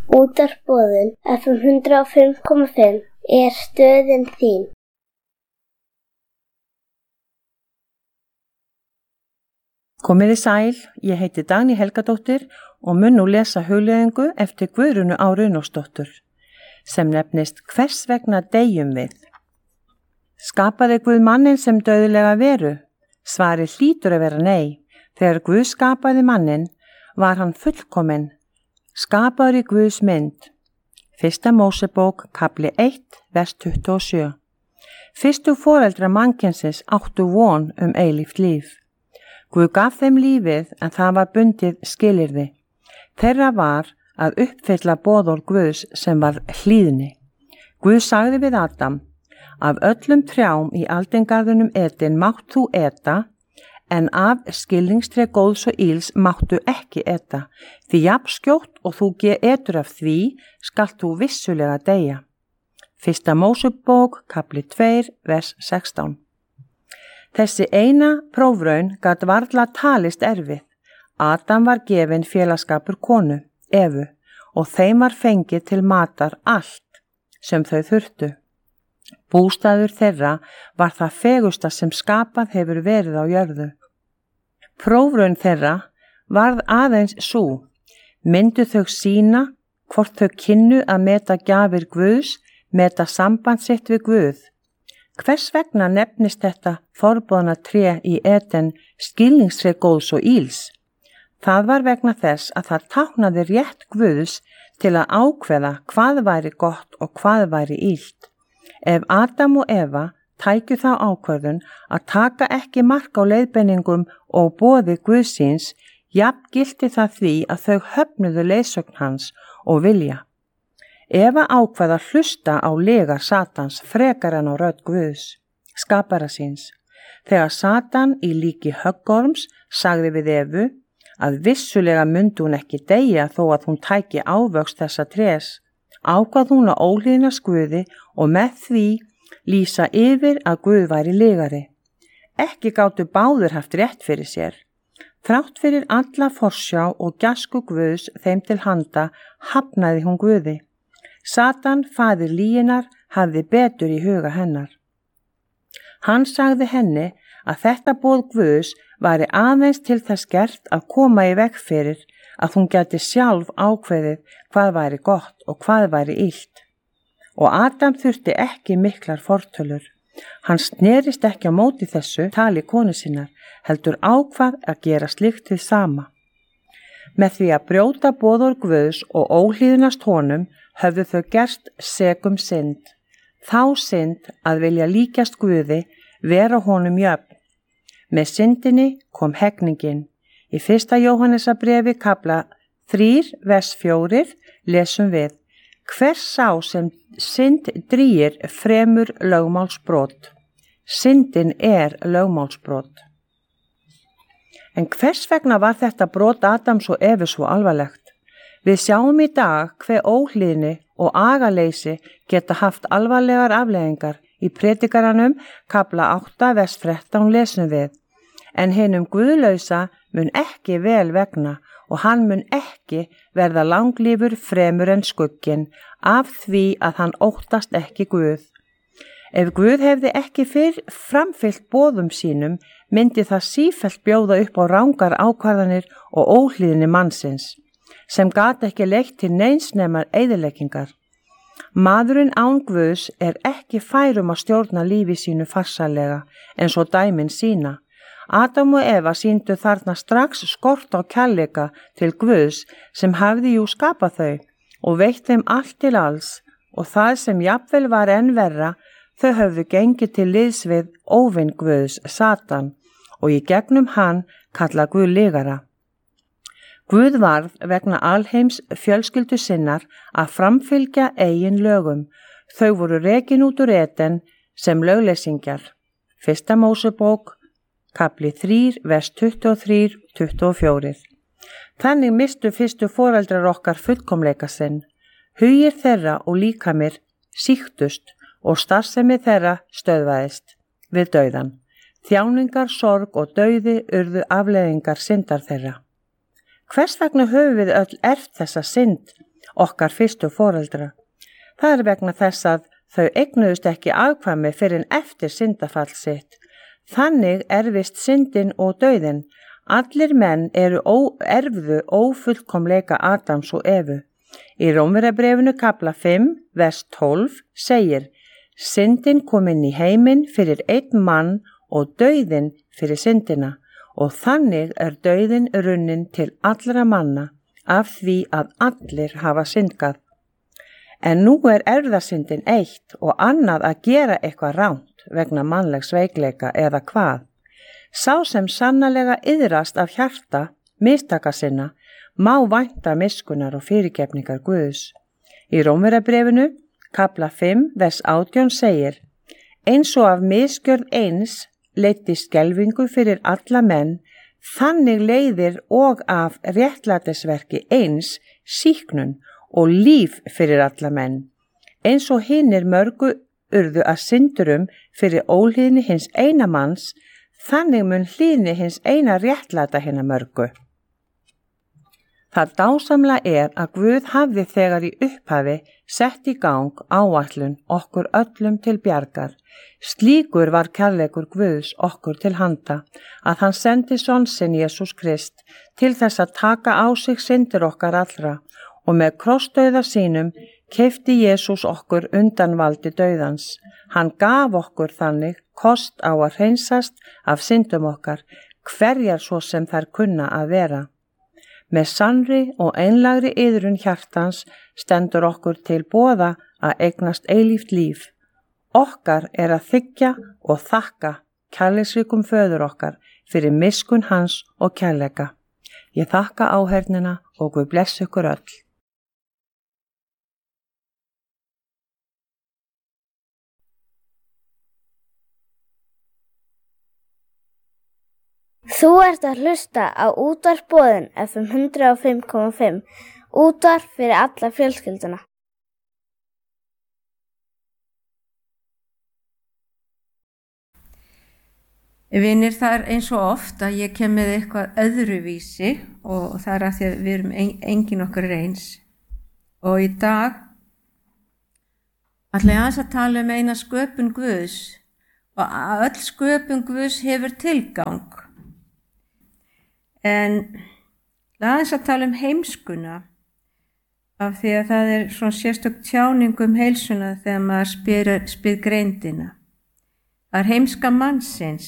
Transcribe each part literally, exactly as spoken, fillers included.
Útvarpsboðun F M hundrað og fimm komma fimm er stöðin þín. Komiði sæl, ég heiti Dagný Helgadóttir og mun nú lesa hugleiðingu eftir Guðrúnu Á Runólfsdóttur, sem nefnist Hvers vegna deyjum við? Skapaði Guð manninn sem dauðlega veru? Svarið hlýtur að vera nei. Þegar Guð skapaði manninn, var hann fullkominn, skapaður í Guðs mynd. Fyrsta Mósebók, kafli eitt, vers tuttugu og sjö. Fyrstu foreldrar mannkynsins áttu von um eilíft líf. Guð gaf þeim lífið en það var bundið skilyrði. Þeirra var að uppfylla boðorð Guðs sem var hlýðni. Guð sagði við Adam: Af öllum trjám í aldingarðinum Eden mátt þú eta, en af skilningstré góðs og íls máttu ekki eta, því jafn skjótt og þú etur af því, skalt þú vissulega deyja. Fyrsta Mósebók, kafli tvö, vers sextán. Þessi eina prófraun gat varla talist erfið. Adam var gefinn félagsskapur konu, Evu, og þeim var fengið til matar allt sem þau þurftu. Bústaður þeirra var það fegusta sem skapað hefur verið á jörðu. Prófraun þeirra varð aðeins sú: myndu þau sína hvort þau kynnu að meta gjafir Guðs, meta samband sitt við Guð. Hvers vegna nefnist þetta forboðna tré í Eden skilningstré góðs og íls? Það var vegna þess að það táknaði rétt Guðs til að ákveða hvað væri gott og hvað væri ílt. Ef Adam og Eva tækju þá ákvörðun að taka ekki mark á leiðbeiningum og boði Guðsins, jafn gilti það því að þau höfnuðu leiðsögn hans og vilja. Eva ákvað að hlusta á lega Satans frekar en á rödd Guðs, skapara síns. Þegar Satan í líki höggorms sagði við Evu að vissulega myndi hún ekki deyja þó að hún tæki ávöxt þessa trés, ákvað hún að óhlýðnast Guði og með því lýsa yfir að Guð væri legari. Ekki gátu báðir haft rétt fyrir sér. Þrátt fyrir alla forsjá og gæsku Guðs þeim til handa hafnaði hún Guði. Satan, faðir lýginar, hafði betur í huga hennar. Hann sagði henni að þetta boð Guðs væri aðeins til þess gert að koma í veg fyrir að hún gæti sjálf ákveðið hvað væri gott og hvað væri illt. Og Adam þurfti ekki miklar fortölur. Hann snerist ekki á móti þessu tali konu sinnar, heldur ákvað að gera slíkt hið sama. Með því að brjóta boðorð Guðs og óhlýðnast honum höfðu þau gerst segum synd. Þá synd að vilja líkjast Guði, vera honum jöfn. Með syndinni kom hegningin. Í fyrsta Jóhannesarbréfi kafla þrjú, vers fjögur lesum við: Hvers sá sem synd drýgir fremur lögmálsbrot. Syndin er lögmálsbrot. En hvers vegna var þetta brot Adams og Evu svo alvarlegt? Við sjáum í dag hve óhlýðni og agaleysi geta haft alvarlegar afleiðingar. Í Predikaranum kafla átta, vers þrettán lesum við: En hinum guðlausa mun ekki vel vegna og hann mun ekki verða langlífur fremur en skugginn af því að hann óttast ekki Guð. Ef Guð hefði ekki fyrr framfylgt boðum sínum, myndi það sífellt bjóða upp á rangar ákvarðanir og óhlýðni mannsins, sem gat ekki leitt til neins nema eyðileggingar. Maðurinn án Guðs er ekki fær um að stjórna lífi sínu farsælega eins og dæmin sína. Adam og Eva sýndu þarna strax skort á kærleika til Guðs sem hafði jú skapað þau og veitt þeim allt til alls, og það sem jafnvel var enn verra, þau höfðu gengið til liðs við óvin Guðs, Satan, og í gegnum hann kalla Guð legara. Guð varð vegna alheims fjölskyldu sinnar að framfylgja eigin lögum. Þau voru rekin út úr Eden sem lögleysingjar. Fyrsta Mósebók, kafli þrjú, vers tuttugu og þrjú til tuttugu og fjögur. Þannig mistu fyrstu foreldrar okkar fullkomleika sinn. Hugir þeirra og líkamir sýktust og starfsemi þeirra stöðvaðist við dauðan. Þjáningar, sorg og dauði urðu afleiðingar syndar þeirra. Hvers vegna höfum við öll erft þessa synd okkar fyrstu foreldra. Það er vegna þess að þau eignuðust ekki afkvæmi fyrir en eftir syndafall sitt. Þannig erfist syndin og dauðin. Allir menn eru ó, erfðu ófullkomleika Adams og Evu. Í Rómverjabrefinu kapla fimm, vers tólf segir: Syndin kom inn í heiminn fyrir einn mann og dauðin fyrir syndina, og þannig er dauðin runnin til allra manna af því að allir hafa syndgað. En nú er erfðasyndin eitt og annað að gera eitthvað rangt vegna mannlegs veikleika eða hvað. Sá sem sannarlega iðrast af hjarta mistaka sinna má vænta miskunnar og fyrirgefningar Guðs. Í Rómverjabrefinu kapla fimm, vers átján segir: Eins og af misgjörð eins leiddi skelfingu fyrir alla menn, þannig leiðir og af réttlætisverki eins sýknun og líf fyrir alla menn. Eins og hinir mörgu urðu að syndurum fyrir óhlýðni hins eina manns, þannig mun hlýðni hins eina réttlæta hina mörgu. Það dásamlega er að Guð hafði þegar í upphafi sett í gang áætlun okkur öllum til bjargar. Slíkur var kærleikur Guðs okkur til handa, að hann sendi son sinn Jesús Krist til þess að taka á sig syndir okkar allra, og með krossdauða sínum keypti Jesús okkur undan valdi dauðans. Hann gaf okkur þannig kost á að hreinsast af syndum okkar, hverjar svo sem þær kunna að vera. Með sannri og einlægri iðrun hjartans stendur okkur til boða að eignast eilíft líf. Okkar er að þiggja og þakka kærleiksríkum föður okkar fyrir miskun hans og kærleika. Ég þakka áheyrnina og Guð blessi ykkur öll. Þú ert að hlusta á útvarp Boðin F M hundrað og fimm komma fimm, útvarp fyrir alla fjölskylduna. Vinir, það er eins og oft að ég kem með eitthvað öðruvísi og það er að því að við erum engin okkar eins. Og í dag ætla ég aðeins að tala um eina sköpun Guðs og að öll sköpun Guðs hefur tilgang. En aðeins að tala um heimskuna af því að það er svona sérstök tjáning um heilsuna þegar maður spyr, spyr greindina. Það er heimska mannsins.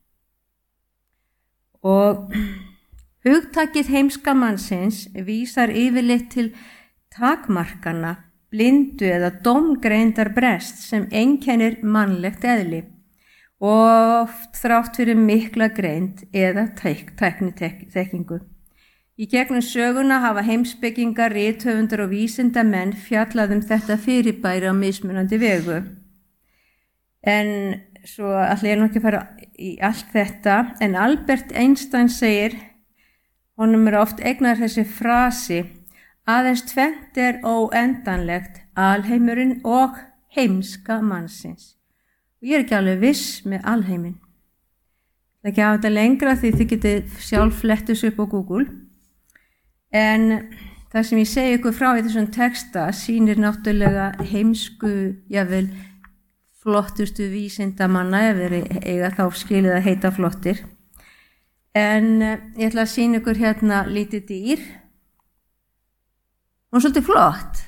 Og hugtakið heimska mannsins vísar yfirleitt til takmarkana, blindu eða dómgreindar brest sem einkennir mannlegt eðli og oft þrátt fyrir mikla greind eða tækniþekkingu. Í gegnum söguna hafa heimspekingar, rithöfundar og vísindamenn fjallað um þetta fyrirbæri á mismunandi vegu. En svo ætla ég nú ekki að fara í allt þetta, en Albert Einstein segir, honum er oft eignar þessi frasi: aðeins tvennt er óendanlegt, alheimurinn og heimska mannsins. Og ég er ekki alveg viss með alheiminn. Það er ekki að hafa þetta lengra því þið getið sjálf flettus upp á Google. En það sem ég segi ykkur frá í þessum texta sýnir náttúrulega heimsku, jável, flottustu vísindamanna, ef þeir eiga þá skilið að heita flottir. En ég ætla að sýna ykkur hérna lítið dýr. Hún er svolítið flott.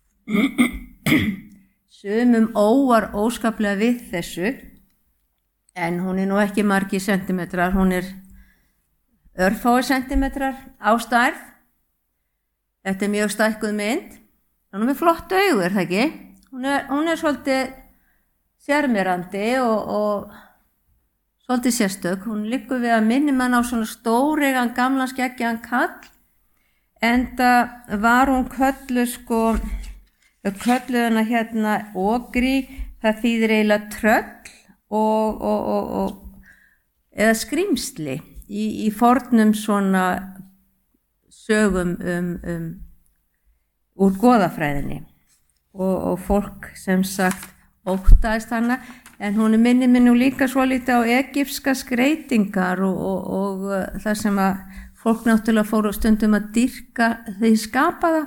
Sumum óar óskaplega við þessu, en hún er nú ekki margir sentimetrar, hún er örfáir sentimetrar á stærð. Þetta er mjög stækkuð mynd. Hún er með flottu augu, er það ekki? Hún er, hún er svolítið sérmerandi og, og svolítið sérstök. Hún liggur við að minni mann á svona stóregan gamlan skeggjaðan kall, enda var hún kölluð sko, kölluð hana hérna ogri, það þýðir eiginlega tröll og, og, og, og eða skrímsli í, í fornum svona sögum um, um úr goðafræðinni og, og fólk sem sagt óttaðist hana, en hún er minni minn nú líka svo lítið á egypska skreytingar og, og, og það sem að fólk náttúrulega fóru stundum að dýrka þeir skapaða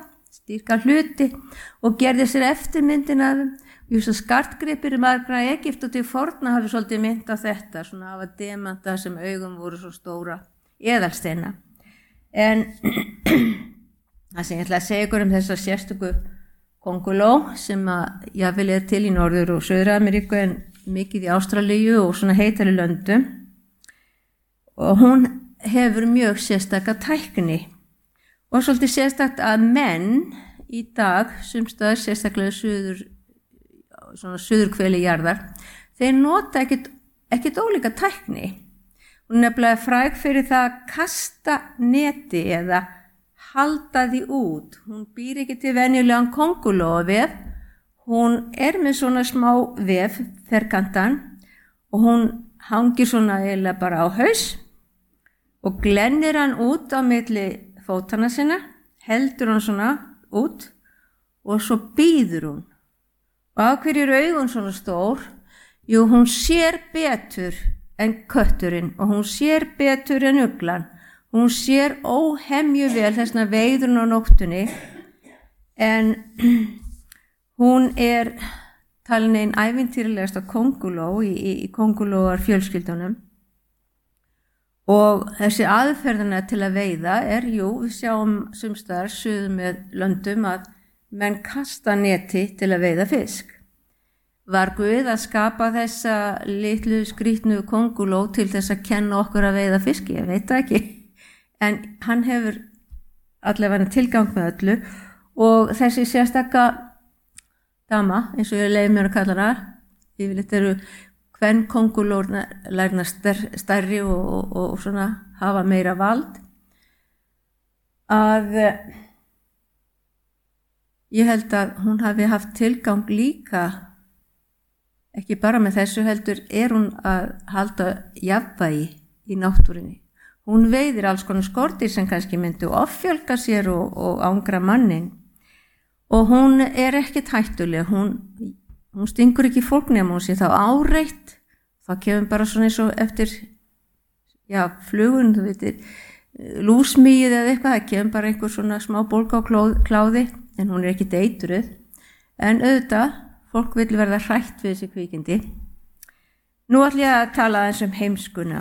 dýrka hluti og gerði sér eftirmyndin af þeim. Just að skartgripir í margra Egypt og til forna hafi svolítið mynd af þetta, svona af að demanta sem augum voru svo stóra eðalsteina. En það sem ég ætla að segja ykkur um þessa sérstöku konguló sem að jafnvel er til í Norður- og Suður-Ameríku en mikið í Ástralíu og svona heitari löndum. Og hún hefur mjög sérstaka tækni og svolítið sérstakt að menn í dag, sumstaðar sérstaklega suður svona suðurhveli jarðar, þeir nota ekkert, ekkert ólíka tækni. Hún er nefnilega fræg fyrir það að kasta neti eða halda því út. Hún býr ekki til venjulegan kongulóvef, hún er með svona smá vef, ferkantan, og hún hangir svona eiginlega bara á haus og glennir hann út á milli fótana sinna, heldur hann svona út og svo býður hún. Og af hverju eru augun svona stór? Jú, hún sér betur en kötturinn og hún sér betur en uglan. Hún sér óhemju vel þessna veiðurinn á nóttunni en hún er talin einn ævintýralegasta konguló í, í, í kongulóar fjölskyldunum. Og þessi aðferðina til að veiða er, jú, við sjáum sumstaðar suður með löndum að menn kasta neti til að veiða fisk. Var Guð að skapa þessa litlu skrýtnu konguló til þess að kenna okkur að veiða fiski? Ég veit það ekki. En hann hefur allavega tilgang með öllu og þessi sérstaka dama, eins og ég leiði mér að kalla hana, yfirleitt eru hvern kongulór lærna stærri og, og, og svona hafa meira vald, að ég held að hún hafi haft tilgang líka, ekki bara með þessu heldur, er hún að halda jafnvægi í náttúrunni. Hún veiðir alls konar skordýr sem kannski myndu offjölga sér og, og ángra mannin. Og hún er ekkert hættuleg, hún, hún stingur ekki fólk nema hún sé þá áreitt, þá kemur bara svona eins og eftir, já, flugun, þú veitir, lúsmýið eða eitthvað, það kemur bara einhver svona smá bólga á klóð, kláði, en hún er ekki eitruð. En auðvitað, fólk vil verða hrætt við þessi kvikindi. Nú ætla ég að tala aðeins um heimskuna.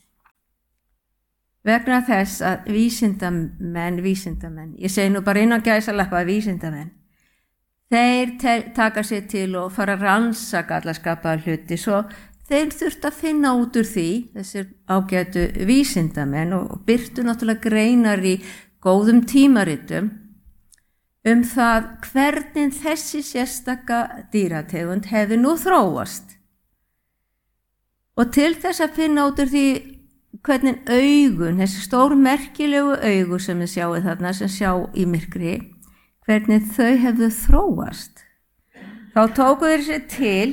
Vegna þess að vísindamenn, vísindamenn, ég segi nú bara inn á gæsalappa vísindamenn, þeir taka sér til og fara að rannsaka alla skapaða hluti, svo þeir þurft að finna út úr því, þessir ágætu vísindamenn, og birtu náttúrulega greinar í góðum tímaritum, um það hvernig þessi sérstaka dýrategund hefði nú þróast. Og til þess að finna út úr því hvernig augun, þessi stór merkilegu augu sem við sjáum þarna, sem sjá í myrkri, hvernig þau hefðu þróast. Þá tóku þeir sér til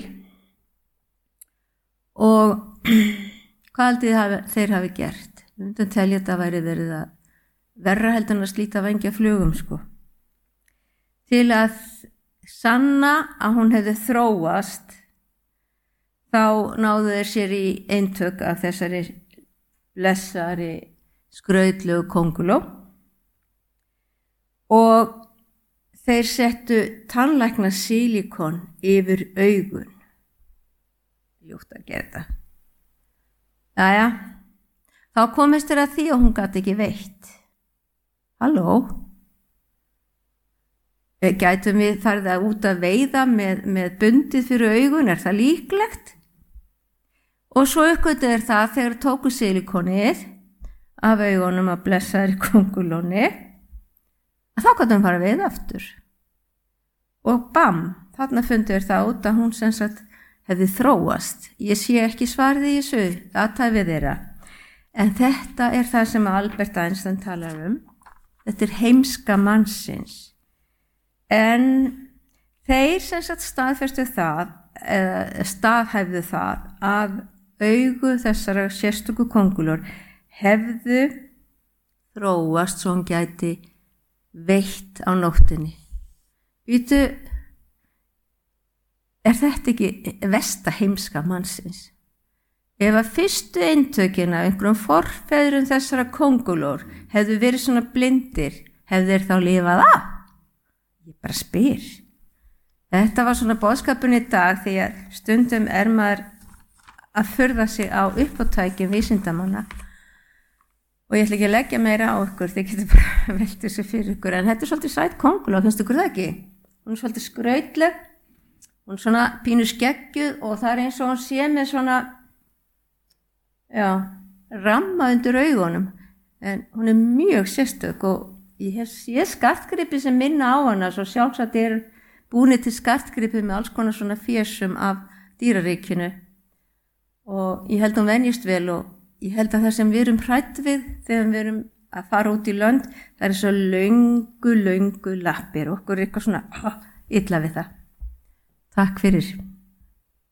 og hvað haldið hafi, þeir hafi gert? Við myndum telja þetta væri verið að verra heldur en að slíta vængja flugum, sko. Til að sanna að hún hefði þróast, þá náðu þeir sér í eintök af þessari blessari skrautlegu konguló og þeir settu tannlækna silikon yfir augun. Ljúft að gera þetta. Jæja, þá komist þeir að því og hún gat ekki veitt. Halló? Gætum við farið að út að veiða með, með bundið fyrir augun, er það líklegt? Og svo uppgötu er það þegar tóku silikonið af augunum að blessaðri kongulóni, að þá gætum fara við aftur. Og bam, þarna fundu er það út að hún sem sagt hefði þróast. Ég sé ekki svarið í þessu, aðtæfið þeirra. En þetta er það sem Albert Einstein talar um. Þetta er heimska mannsins. En þeir sem sagt staðfestu það, eða staðhæfðu það, að augu þessara sérstöku kongulór hefðu þróast svo hann gæti veitt á nóttinni. Vítu, er þetta ekki versta heimska mannsins? Ef að fyrstu eintökin af einhverjum forfeðrum þessara kongulór hefðu verið svona blindir, hefðu þeir þá lifað af? Ég bara spyr. Þetta var svona boðskapurinn í dag því að stundum er maður að furða sig á uppátækjum vísindamanna og ég ætla ekki að leggja meira á ykkur, þið getur bara velt þessu fyrir ykkur, en þetta er svolítið sæt kónguló, finnst ykkur það ekki? Hún er svolítið skrautleg, hún er svona pínu skeggjuð og það er eins og hún sé með svona, já, ramma undir augunum, en hún er mjög sérstök og ég hef séð skartgripi sem minna á hana, svo sjálfsagt er búnir til skartgripi með alls konar svona fésum af dýraríkinu og ég held hún venjist vel og ég held að það sem við erum hrædd við þegar við erum að fara út í lönd, það er svo löngu, löngu lappir og okkur er eitthvað svona oh, illa við það. Takk fyrir.